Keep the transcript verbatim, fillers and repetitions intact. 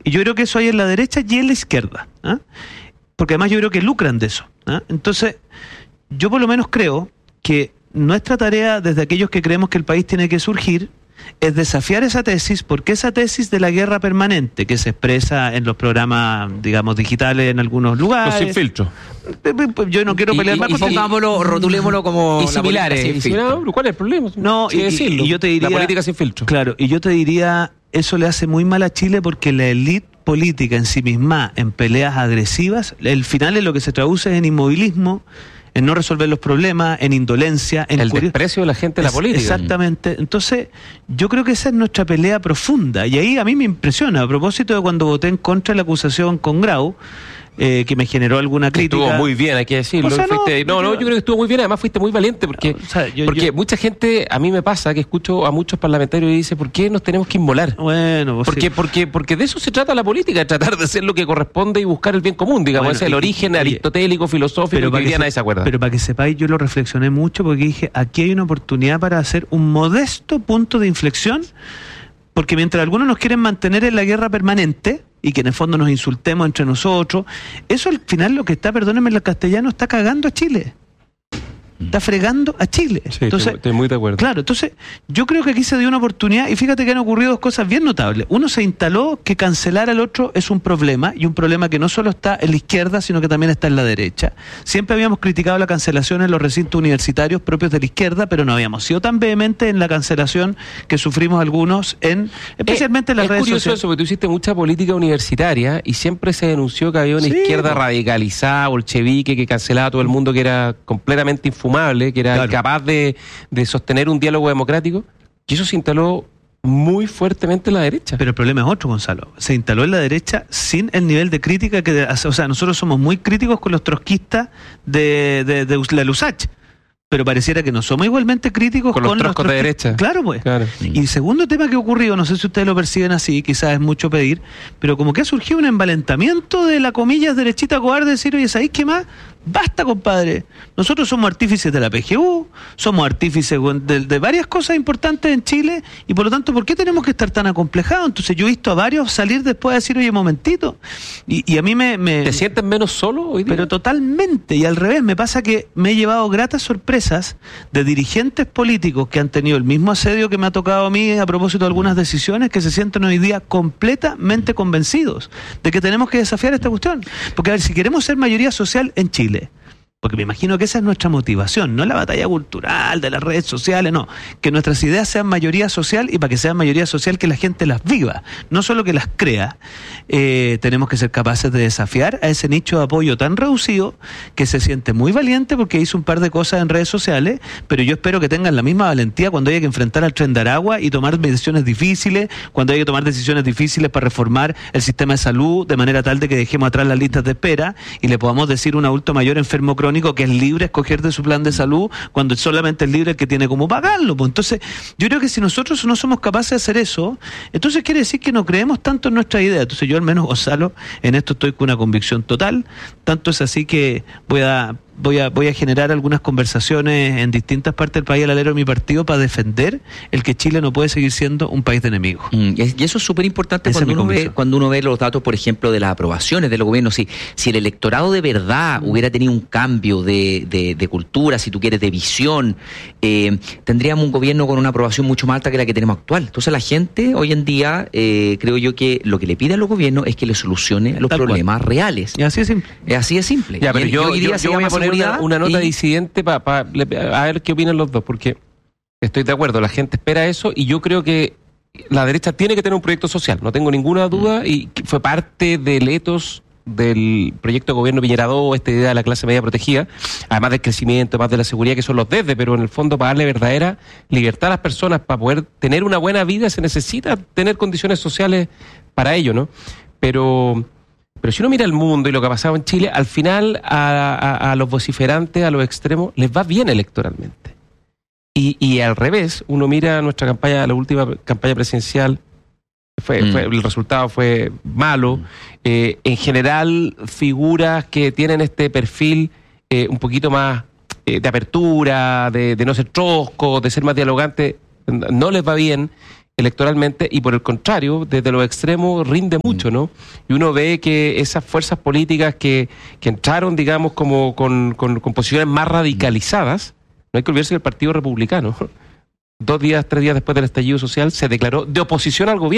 Y yo creo que eso hay en la derecha y en la izquierda, ¿eh? Porque además yo creo que lucran de eso, ¿eh? Entonces, yo por lo menos creo que nuestra tarea, desde aquellos que creemos que el país tiene que surgir, es desafiar esa tesis, porque esa tesis de la guerra permanente que se expresa en los programas, digamos, digitales en algunos lugares. Los sin filtro. Yo no quiero pelear y, más y, con pongámoslo, rotulémoslo como y similares. sin filtro. No, ¿cuál es el problema? No, sí, y, decirlo. y yo te diría, la política sin filtro. Claro, y yo te diría, eso le hace muy mal a Chile porque la élite política en sí misma, en peleas agresivas, el final es lo que se traduce en inmovilismo, en no resolver los problemas, en indolencia, en el curio... desprecio de la gente de la es, política. Exactamente. Entonces, yo creo que esa es nuestra pelea profunda. Y ahí a mí me impresiona, a propósito de cuando voté en contra de la acusación con Grau, eh, que me generó alguna crítica. Estuvo muy bien, hay que decirlo. O sea, no, fuiste, no, no, yo creo que estuvo muy bien. Además, fuiste muy valiente porque, o sea, yo, porque yo... mucha gente, a mí me pasa que escucho a muchos parlamentarios y dice, ¿por qué nos tenemos que inmolar? Bueno, pues porque, sí. porque, porque de eso se trata la política, de tratar de hacer lo que corresponde y buscar el bien común, digamos. Bueno, ese es el y, origen y, aristotélico, filosófico, pero que hoy día nadie se acuerda. Pero para que sepáis, yo lo reflexioné mucho porque dije, aquí hay una oportunidad para hacer un modesto punto de inflexión, porque mientras algunos nos quieren mantener en la guerra permanente y que en el fondo nos insultemos entre nosotros, eso al final lo que está, perdónenme el castellano, está cagando a Chile. Está fregando a Chile. Sí, entonces, estoy, estoy muy de acuerdo. Claro, entonces yo creo que aquí se dio una oportunidad y fíjate que han ocurrido dos cosas bien notables. Uno, se instaló que cancelar al otro es un problema, y un problema que no solo está en la izquierda, sino que también está en la derecha. Siempre habíamos criticado la cancelación en los recintos universitarios propios de la izquierda, pero no habíamos sido tan vehementes en la cancelación que sufrimos algunos, en especialmente en las es redes curioso sociales. eso, porque tú hiciste mucha política universitaria y siempre se denunció que había una Sí, izquierda no. radicalizada, bolchevique, que cancelaba a todo el mundo, que era completamente infumable, que era Claro. incapaz de, de sostener un diálogo democrático, y eso se instaló muy fuertemente en la derecha. Pero el problema es otro, Gonzalo. Se instaló en la derecha sin el nivel de crítica que... De, o sea, nosotros somos muy críticos con los trotskistas de, de, de la Lusach, pero pareciera que no somos igualmente críticos con, con los troscos de derecha. Claro, pues. Claro. Y segundo tema que ha ocurrido, no sé si ustedes lo perciben así, quizás es mucho pedir, pero como que ha surgido un envalentamiento de la comillas derechita cobarde, de decir, oye, ¿sabéis qué más? Basta, compadre. Nosotros somos artífices de la P G U, somos artífices de, de varias cosas importantes en Chile, y por lo tanto, ¿por qué tenemos que estar tan acomplejados? Entonces yo he visto a varios salir después a decir, oye, momentito, y, y a mí me, me... ¿Te sientes menos solo hoy día? Pero totalmente, y al revés, me pasa que me he llevado gratas sorpresas de dirigentes políticos que han tenido el mismo asedio que me ha tocado a mí a propósito de algunas decisiones, que se sienten hoy día completamente convencidos de que tenemos que desafiar esta cuestión. Porque a ver, si queremos ser mayoría social en Chile, porque me imagino que esa es nuestra motivación, no la batalla cultural de las redes sociales, no, que nuestras ideas sean mayoría social, y para que sean mayoría social que la gente las viva, no solo que las crea. Eh, tenemos que ser capaces de desafiar a ese nicho de apoyo tan reducido que se siente muy valiente porque hizo un par de cosas en redes sociales, pero yo espero que tengan la misma valentía cuando haya que enfrentar al Tren de Aragua y tomar decisiones difíciles, cuando haya que tomar decisiones difíciles para reformar el sistema de salud de manera tal de que dejemos atrás las listas de espera y le podamos decir a un adulto mayor enfermo crónico que es libre escoger de su plan de salud, cuando solamente es libre el que tiene como pagarlo. Pues entonces, yo creo que si nosotros no somos capaces de hacer eso, entonces quiere decir que no creemos tanto en nuestra idea. Entonces yo, al menos, Gonzalo, en esto estoy con una convicción total. Tanto es así que voy a voy a voy a generar algunas conversaciones en distintas partes del país al alero de mi partido para defender el que Chile no puede seguir siendo un país de enemigos. Mm, y eso es súper importante cuando uno ve, cuando uno ve los datos, por ejemplo, de las aprobaciones de los gobiernos. Si, si el electorado de verdad mm. hubiera tenido un cambio de, de, de cultura, si tú quieres, de visión, eh, tendríamos un gobierno con una aprobación mucho más alta que la que tenemos actual. Entonces la gente hoy en día, eh, creo yo que lo que le pide a los gobiernos es que le solucione los Tal problemas cual. reales. Y así es simple. Es así de simple. Ya, pero y, yo, y hoy día yo, se yo voy llama a poner una, una nota y... disidente para pa, a ver qué opinan los dos, porque estoy de acuerdo, la gente espera eso y yo creo que la derecha tiene que tener un proyecto social, no tengo ninguna duda, mm. y fue parte del etos del proyecto de gobierno Piñera dos, esta idea de la clase media protegida, además del crecimiento, además de la seguridad, que son los desde, pero en el fondo para darle verdadera libertad a las personas, para poder tener una buena vida se necesita tener condiciones sociales para ello, ¿no? Pero... Pero si uno mira el mundo y lo que ha pasado en Chile, al final a, a, a los vociferantes, a los extremos, les va bien electoralmente. Y, y al revés, uno mira nuestra campaña, la última campaña presidencial, fue, mm. fue, el resultado fue malo. Mm. Eh, en general, figuras que tienen este perfil eh, un poquito más eh, de apertura, de, de no ser trosco, de ser más dialogante, no les va bien. electoralmente, y por el contrario, desde los extremos rinde mucho, ¿no? Y uno ve que esas fuerzas políticas que, que entraron, digamos, como con, con, con posiciones más radicalizadas, no hay que olvidarse que el Partido Republicano, dos días, tres días después del estallido social, se declaró de oposición al gobierno.